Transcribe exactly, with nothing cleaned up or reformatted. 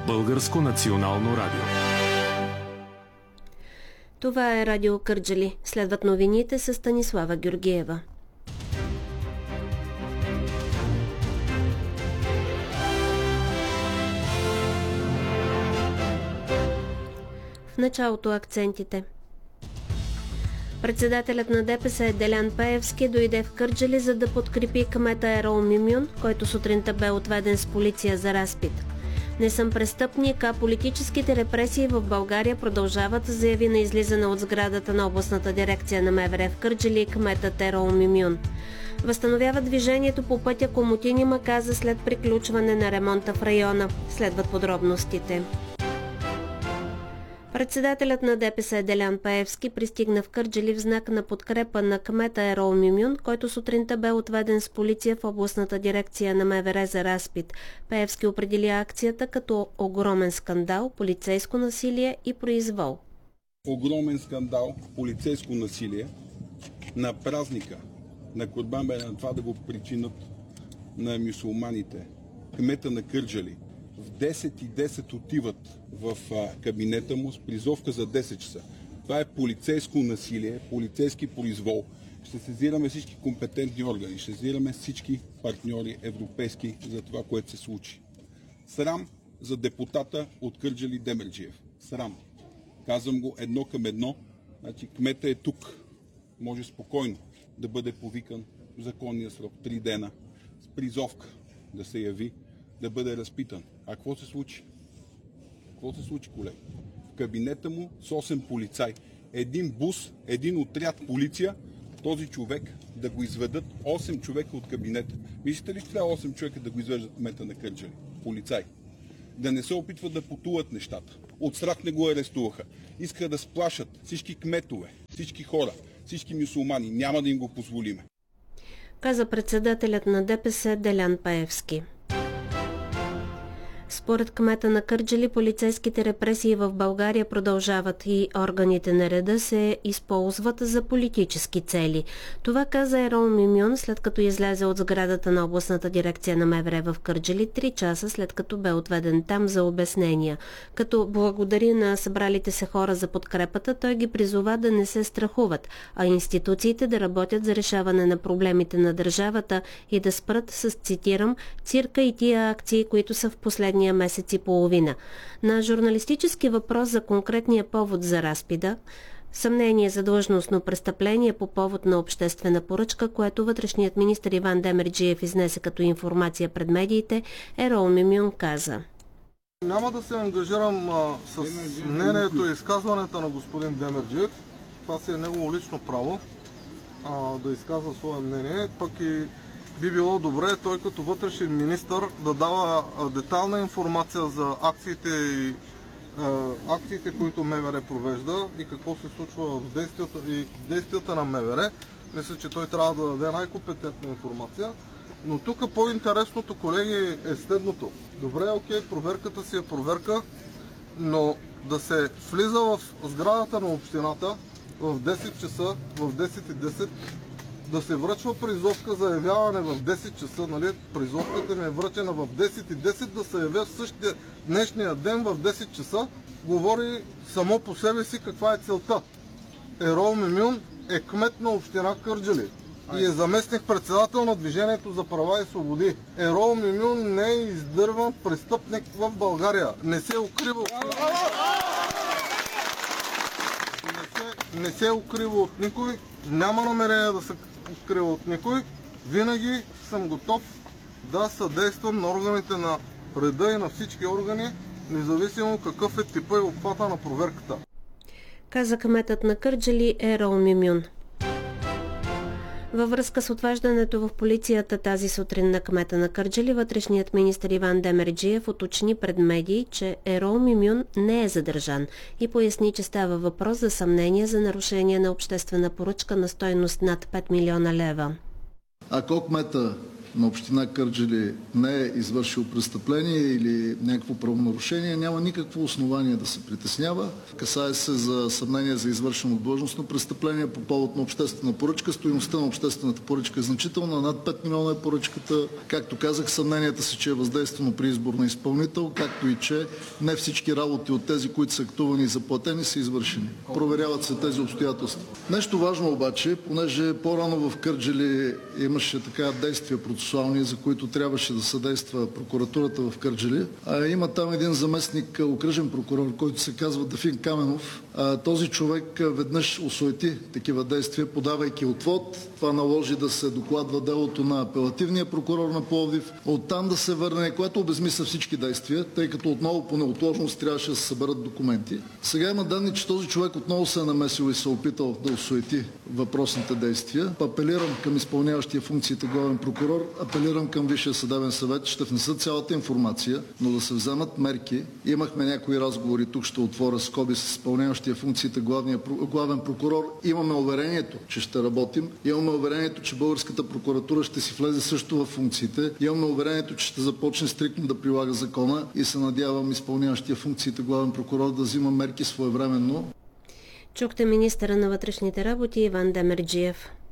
Българско национално радио. Това е Радио Кърджали. Следват новините с Станислава Георгиева. В началото акцентите. Председателят на ДПС Делян Пеевски дойде в Кърджали, за да подкрепи кмета Ерол Мюмюн, който сутринта бе отведен с полиция за разпит. Не съм престъпник, а политическите репресии в България продължават, заяви на излизане от сградата на областната дирекция на МВР в Кърджали кметът Ерол Мюмюн. Възстановява движението по пътя Комотини Маказа след приключване на ремонта в района. Следват подробностите. Председателят на ДПС Делян Пеевски пристигна в Кърджали в знак на подкрепа на кмета Ерол Мюмюн, който сутринта бе отведен с полиция в областната дирекция на МВР за разпит. Пеевски определи акцията като огромен скандал, полицейско насилие и произвол. Огромен скандал, полицейско насилие на празника на Курбан Байрам, това да го причинат на мюсюлманите. Кмета на Кърджали в десет и десет отиват в кабинета му с призовка за десет часа. Това е полицейско насилие, полицейски произвол. Ще сезираме всички компетентни органи, ще сезираме всички партньори европейски за това, което се случи. Срам за депутата от Кърджали Демерджиев. Срам. Казвам го едно към едно. Значи кмета е тук. Може спокойно да бъде повикан в законния срок три дена с призовка да се яви, да бъде разпитан. А какво се случи? Какво се случи, колеги? В кабинета му с осем полицаи. Един бус, един отряд полиция, този човек да го изведат осем човека от кабинета. Виждате ли, че трябва осем човека да го извеждат кмета на Кърджали? Полицаи. Да не се опитват да потулат нещата. От страх не го арестуваха. Искаха да сплашат всички кметове, всички хора, всички мюсюлмани. Няма да им го позволиме. Каза председателят на ДПС Делян Пеевски. Според кмета на Кърджали, полицейските репресии в България продължават и органите на реда се използват за политически цели. Това каза Ерол Мюмюн, след като излезе от сградата на областната дирекция на МВР в Кърджали три часа след като бе отведен там за обяснения. Като благодари на събралите се хора за подкрепата, той ги призова да не се страхуват, а институциите да работят за решаване на проблемите на държавата и да спрат с, цитирам, цирка и тия акции, които са в последния месец и половина. На журналистически въпрос за конкретния повод за разпида, съмнение за длъжностно престъпление по повод на обществена поръчка, което вътрешният министър Иван Демерджиев изнесе като информация пред медиите, Ерол Мюмюн каза: Няма да се ангажирам а, с мнението и изказването на господин Демерджиев. Това си е негово лично право а, да изказва свое мнение, пък и би било добре той като вътрешен министър да дава детайлна информация за акциите, и, а, акциите, които МВР провежда и какво се случва в действията, и действията на МВР. Мисля, че той трябва да даде най-компетентна информация. Но тук по-интересното, колеги, е следното. Добре, окей, проверката си е проверка, но да се влиза в сградата на общината в десет часа, в десет и десет, да се връчва призовка за явяване в десет часа, нали? Призовката ми е връчена в десет и десет, да се явя в същия днешния ден в десет часа, говори само по себе си каква е целта. Ерол Мюмюн е кмет на община Кърджали и е заместник председател на Движението за права и свободи. Ерол Мюмюн не е издърван престъпник в България. Не се укрива. Не се укрива от никой, няма намерение да се укрива от никой. Винаги съм готов да съдействам на органите на реда и на всички органи, независимо какъв е типа и обхвата на проверката. Каза кметът на Кърджали Ерол Мюмюн. Във връзка с отвеждането в полицията тази сутрин на кмета на Кърджали, вътрешният министър Иван Демерджиев уточни пред медии, че Ерол Мюмюн не е задържан и поясни, че става въпрос за съмнение за нарушение на обществена поръчка на стойност над пет милиона лева. Ако кмета на община Кърджали не е извършил престъпление или някакво правонарушение, няма никакво основание да се притеснява. Касае се за съмнение за извършено длъжностно престъпление по повод на обществена поръчка. Стойността на обществената поръчка е значителна, над пет милиона е поръчката. Както казах, съмненията си, че е въздействано при избор на изпълнител, както и че не всички работи от тези, които са актувани и заплатени, са извършени. Проверяват се тези обстоятелства. Нещо важно обаче, понеже по-рано в Кърджали имаше така действия процесуални, за които трябваше да съдейства прокуратурата в Кърджали. А има там един заместник окръжен прокурор, който се казва Дафин Каменов. А, този човек веднъж осуети такива действия, подавайки отвод. Това наложи да се докладва делото на апелативния прокурор на Пловдив. Оттам да се върне, което обезмисля всички действия, тъй като отново по неотложност трябваше да се съберат документи. Сега има данни, че този човек отново се е намесил и се е опитал да осуети въпросните действия. Апелирам към изпълняващия функциите главен прокурор, апелирам към Висшия съдебен съвет, ще внесат цялата информация, но да се вземат мерки. Имахме някои разговори, тук ще отворя скоби с изпълняващия функциите главния, главен прокурор. Имаме уверението, че ще работим. Имаме уверението, че българската прокуратура ще си влезе също в функциите. Имаме уверението, че ще започне стриктно да прилага закона и се надявам изпълняващия функциите главен прокурор да взима мерки своевременно. Чухте министъра на вътрешните работи Иван Демерджиев.